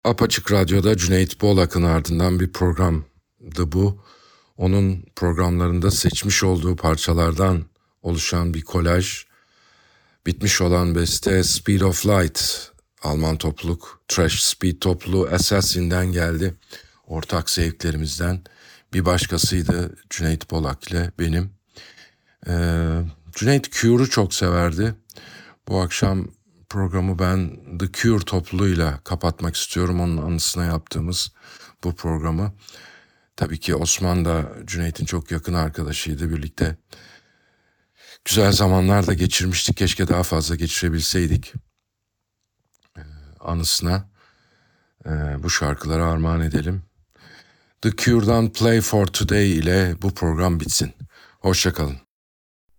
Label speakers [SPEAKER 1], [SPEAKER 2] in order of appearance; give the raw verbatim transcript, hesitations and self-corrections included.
[SPEAKER 1] Apaçık Radyo'da Cüneyt Bolak'ın ardından bir programdı bu. Onun programlarında seçmiş olduğu parçalardan oluşan bir kolaj. Bitmiş olan beste Speed of Light, Alman topluluk, Trash Speed topluluğu Assassin'den geldi. Ortak zevklerimizden bir başkasıydı Cüneyt Bolak ile benim. Ee, Cüneyt Cure'u çok severdi. Bu akşam programı ben The Cure topluluğuyla kapatmak istiyorum. Onun anısına yaptığımız bu programı. Tabii ki Osman da Cüneyt'in çok yakın arkadaşıydı. Birlikte güzel zamanlar da geçirmiştik. Keşke daha fazla geçirebilseydik. Ee, anısına e, bu şarkıları armağan edelim. The Cure'dan Play for Today ile bu program bitsin. Hoşça kalın.